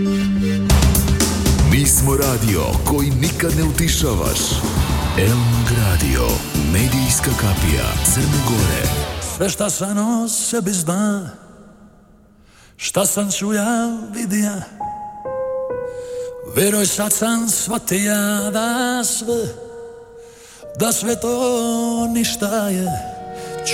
Mi smo radio koji nikad ne utišavaš. Elmog radio, medijska kapija Crne Gore. Sve šta sam o sebi zna, šta sam čuja, vidija, veruj sad sam shvatija da sve to ništa je.